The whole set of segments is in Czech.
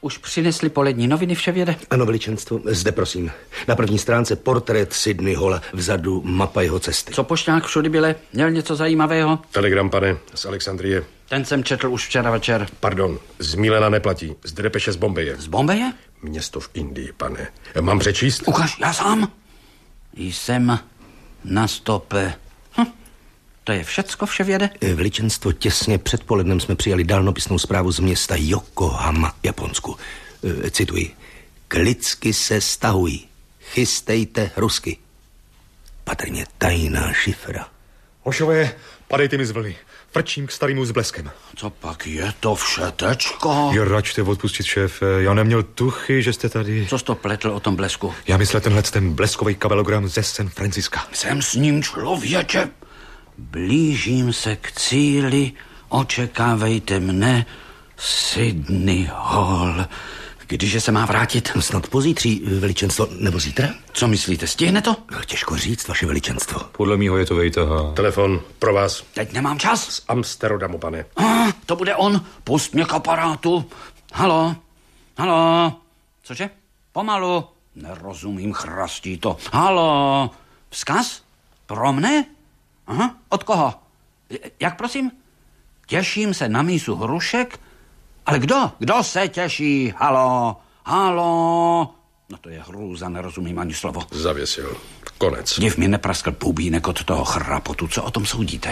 už přinesli polední noviny, vševěde? Ano, veličenstvo, zde prosím. Na první stránce portrét Sidney Halla, vzadu mapa jeho cesty. Co pošťák všudy byle? Měl něco zajímavého? Telegram, pane, z Alexandrie. Ten jsem četl už včera večer. Pardon, z Mílena neplatí, z Depeše z Bombeje. Z Bombeje? Město v Indii, pane. Mám přečíst? Ukaž, já sám. Jsem na stope. To je všecko, vševěde? Veličenstvo, těsně před polednem jsme přijali dálnopisnou zprávu z města Yokohama, Japonsku. Cituji. Klicky se stahují. Chystejte Rusky. Patrně tajná šifra. Hošové, padejte mi z vlny. Frčím k starému s bleskem. Co pak je to všetečko? Jo, račte odpustit, šéfe. Já neměl tuchy, že jste tady. Co jsi to pletl o tom blesku? Já myslel ten bleskový kabelogram ze San Franciska. Jsem s ním, člověče. Blížím se k cíli, očekávejte mne, Sidney Hall. Kdyže se má vrátit? Snad pozítří, veličenstvo, nebo zítra? Co myslíte, stihne to? Těžko říct, vaše veličenstvo. Podle mýho je to vejtaha. Telefon pro vás. Teď nemám čas. Z Amsterdamu, pane. To bude on. Pust mě k aparátu. Halo? Cože? Pomalu. Nerozumím, chrastí to. Halo? Vzkaz? Pro mne? Aha, od koho? Jak prosím? Těším se na mísu hrušek? Ale kdo? Kdo se těší? Halo? No to je hrůza, nerozumím ani slovo. Zavěsil. Konec. Div mi nepraskl pubínek od toho chrapotu. Co o tom soudíte?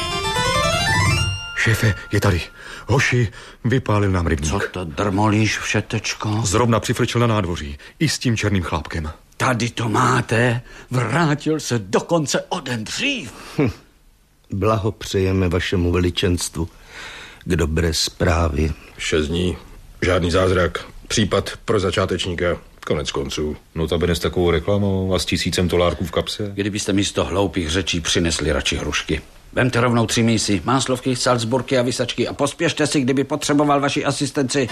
Šéfe, je tady. Hoši, vypálil nám rybník. Co to drmolíš, všetečko? Zrovna přifrčil na nádvoří. I s tím černým chlápkem. Tady to máte. Vrátil se dokonce o den dřív. Blahopřejeme vašemu veličenstvu k dobré zprávě. 6 dní. Žádný zázrak. Případ pro začátečníka. Konec konců. Notabene s takovou reklamou a s 1000 dolárků v kapse. Kdybyste místo hloupých řečí přinesli radši hrušky. Vemte rovnou 3 mísy, máslovky, salzburky a vysačky a pospěšte si, kdyby potřeboval vaši asistenci.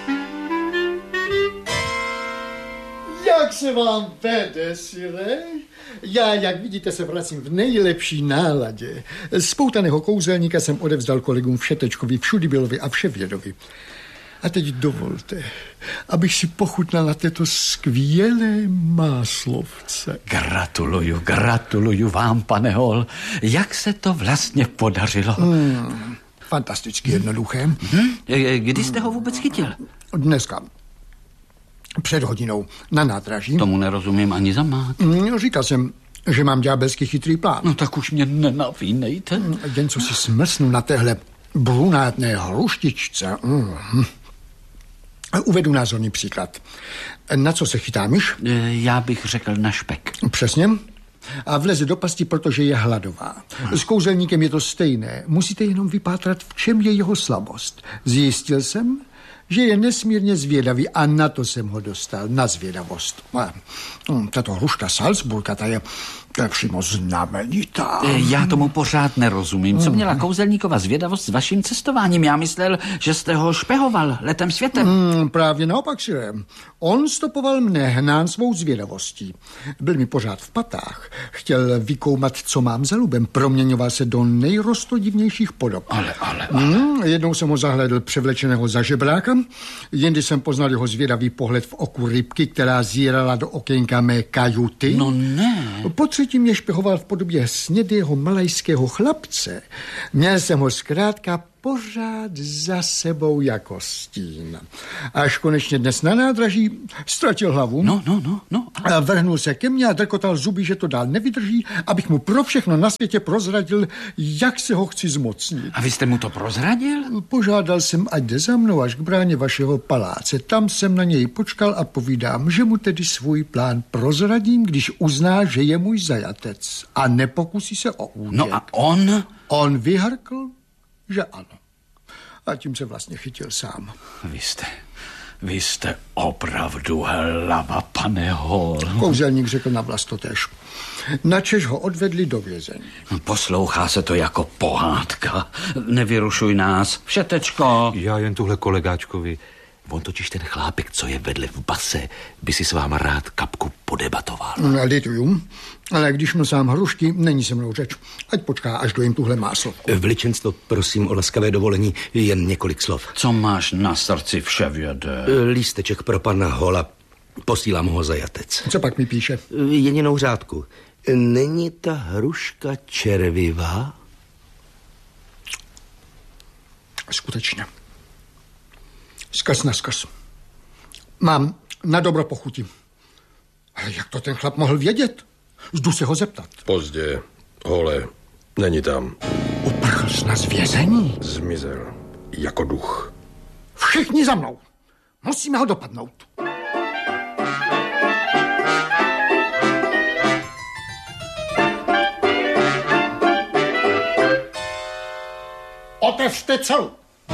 Jak se vám vede, Sire? Já, jak vidíte, se vracím v nejlepší náladě. Spoutaného kouzelníka jsem odevzdal kolegům Všetečkovi, Všudybylovi a Vševědovi. A teď dovolte, abych si pochutnal na této skvělé máslovce. Gratuluju vám, pane Hall. Jak se to vlastně podařilo? Fantasticky jednoduché. Kdy jste ho vůbec chytil? Dneska. Před hodinou na nádraží. Tomu nerozumím ani za mát. Říkal jsem, že mám ďábelsky chytrý plán. No tak už mě nenavínejte. Jen co si smrsnu na téhle brunátné hruštičce. Uvedu názorný příklad. Na co se chytá myš? Já bych řekl na špek. Přesně. A vleze do pasti, protože je hladová. S kouzelníkem je to stejné. Musíte jenom vypátrat, v čem je jeho slabost. Zjistil jsem, že je nesmírně zvědavý a na to jsem ho dostal, na zvědavost. Tato hruška Salzburka, ta je přímo znamenitá. Já tomu pořád nerozumím. Co měla kouzelníkova zvědavost s vaším cestováním? Já myslel, že jste ho špehoval letem světem. Právě naopak, Sire. On stopoval mne hnán svou zvědavostí. Byl mi pořád v patách. Chtěl vykoumat, co mám za lubem. Proměňoval se do nejrostodivnějších podob. Ale. Jednou jsem ho zahlédl převlečeného za žebráka, jindy jsem poznal jeho zvědavý pohled v oku rybky, která zírala do okénka mé kajuty. No ne. Po třetí mě špehoval v podobě snědého malajského chlapce. Měl jsem ho zkrátka pořád za sebou jako stín. Až konečně dnes na nádraží ztratil hlavu. No. A vrhnul se ke mně a drkotal zuby, že to dál nevydrží, abych mu pro všechno na světě prozradil, jak se ho chci zmocnit. A vy jste mu to prozradil? Požádal jsem, ať jde za mnou až k bráně vašeho paláce. Tam jsem na něj počkal a povídám, že mu tedy svůj plán prozradím, když uzná, že je můj zajatec a nepokusí se o útěk. No a on? On vyhrkl, že ano. A tím se vlastně chytil sám. Vy jste opravdu hlava, pane Hall. Kouzelník řekl na vlast totéž. Načež ho odvedli do vězení. Poslouchá se to jako pohádka. Nevyrušuj nás. Všetečko. Já jen tuhle kolegáčkovi. On totiž ten chlápek, co je vedle v base, by si s váma rád kapku podebatoval. Lituju, ale když nosám hrušky, není se mnou řeč. Ať počká, až dojím tuhle máslovku. Veličenstvo, prosím o laskavé dovolení, jen několik slov. Co máš na srdci, vševěde? Lísteček pro pana Hola, posílám ho za jatec. Co pak mi píše? Jedinou řádku. Není ta hruška červivá? Skutečně. Zkaz na zkaz. Mám na dobro pochutí. Ale jak to ten chlap mohl vědět? Jdu se ho zeptat. Pozdě. Hole, není tam. Uprchl jsi z vězení? Zmizel. Jako duch. Všichni za mnou. Musíme ho dopadnout. Otevřte celu.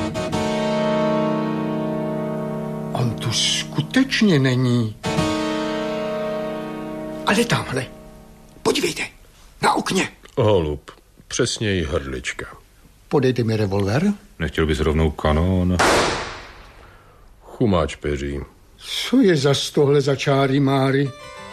On tu skutečně není. Ale tamhle. Podívejte. Na okně. Holub. Přesněji hrdlička. Podejte mi revolver. Nechtěl bys rovnou kanón? Chumáč peří. Co je za tohle za čáry máry?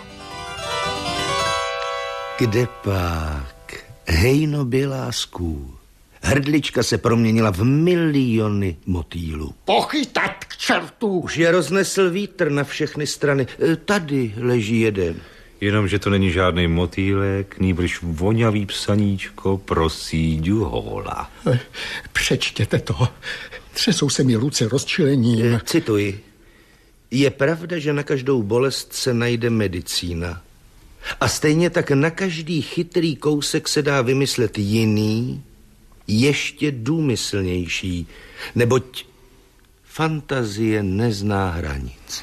Kde pak? Hejno bělásků. Hrdlička se proměnila v miliony motýlů. Pochytat k čertu! Už je roznesl vítr na všechny strany. Tady leží jeden. Jenomže to není žádný motýlek, nýbrž vonavý psaníčko pro Síďu Hola. Přečtěte to. Třesou se mi ruce rozčilením. Cituji. Je pravda, že na každou bolest se najde medicína. A stejně tak na každý chytrý kousek se dá vymyslet jiný, ještě důmyslnější, neboť fantazie nezná hranic.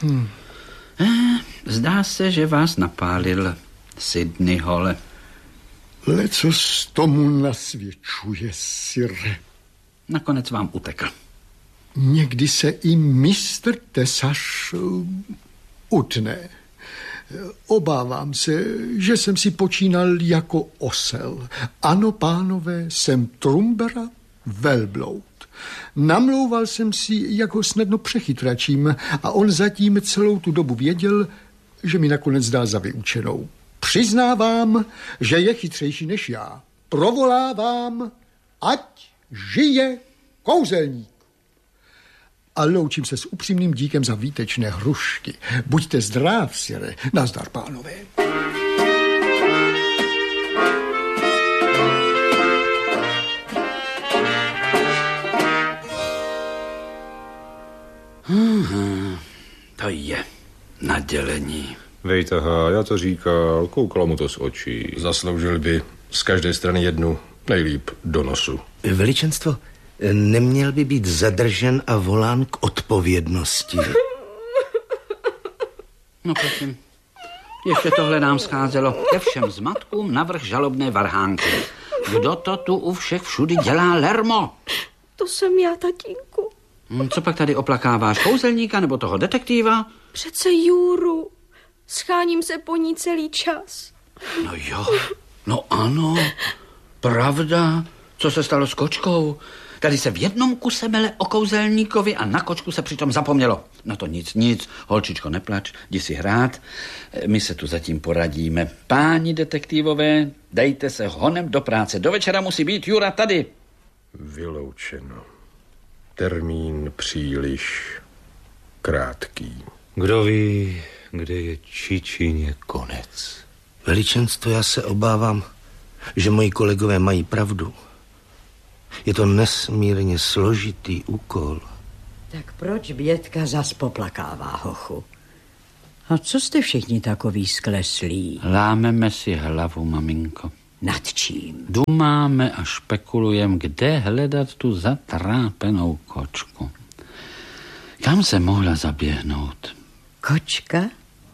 Zdá se, že vás napálil Sidney Hole. Lecos tomu nasvědčuje, sire. Nakonec vám utekl. Někdy se i mistr tesař utne. Obávám se, že jsem si počínal jako osel. Ano, pánové, jsem Trumbera velbloud. Namlouval jsem si, jak ho snadno přechytračím, a on zatím celou tu dobu věděl, že mi nakonec dá za vyučenou. Přiznávám, že je chytřejší než já. Provolávám, ať žije kouzelník. A loučím se s upřímným díkem za výtečné hrušky. Buďte zdrav, sire. Nazdar, pánové. To je nadělení. Vejtaha, já to říkal, koukalo mu to z očí. Zasloužil by z každé strany jednu, nejlíp do nosu. Veličenstvo, neměl by být zadržen a volán k odpovědnosti. No prosím, ještě tohle nám scházelo ke všem zmatkům navrch žalobné varhánky. Kdo to tu u všech všudy dělá, Lermo? To jsem já, tatínku. Co pak tady oplakáváš, kouzelníka nebo toho detektíva? Přece Juru. Scháním se po ní celý čas. No jo, no ano, pravda. Co se stalo s kočkou? Tady se v jednom kuse mele o kouzelníkovi a na kočku se přitom zapomnělo. No to nic, holčičko, neplač, jdi si hrát. My se tu zatím poradíme. Páni detektivové, dejte se honem do práce. Do večera musí být Jura tady. Vyloučeno. Termín příliš krátký. Kdo ví, kde je Čičině konec. Veličenstvo, já se obávám, že moji kolegové mají pravdu. Je to nesmírně složitý úkol. Tak proč Bětka zas poplakává, hochu? A co jste všichni takový skleslí? Lámeme si hlavu, maminko. Nad čím? Dumáme a špekulujeme, kde hledat tu zatrápenou kočku. Kam se mohla zaběhnout? Kočka?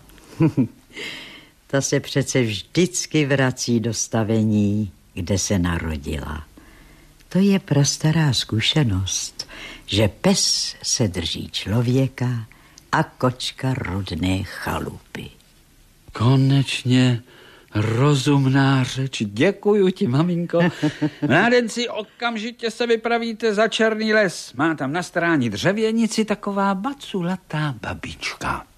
Ta se přece vždycky vrací do stavení, kde se narodila. To je prastará zkušenost, že pes se drží člověka a kočka rodné chalupy. Konečně rozumná řeč. Děkuju ti, maminko. Mládenci, okamžitě se vypravíte za Černý les. Má tam na stráni dřevěnici taková baculatá babička.